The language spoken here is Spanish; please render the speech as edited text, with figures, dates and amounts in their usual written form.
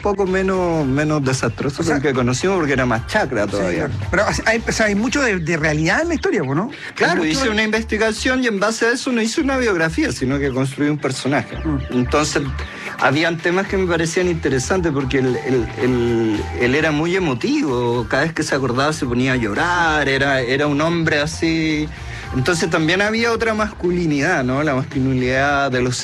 poco menos desastroso que el que conocimos, porque era más chacra todavía. Sí, pero hay mucho de realidad en la historia, ¿no? Claro, hice una investigación y en base a eso no hice una biografía, sino que construí un personaje. Entonces, habían temas que me parecían interesantes porque él era muy emotivo, cada vez que se acordaba se ponía a llorar, era un hombre así. Entonces también había otra masculinidad, ¿no? La masculinidad de los